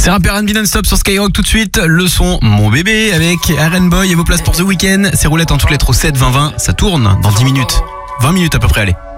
C'est Rapper R&B non-stop sur Skyrock. Tout de suite, le son Mon Bébé avec Aaron Boy et vos places pour The Weeknd. C'est roulette en toutes lettres au 7 20 20. Ça tourne dans 10 minutes. 20 minutes à peu près, allez.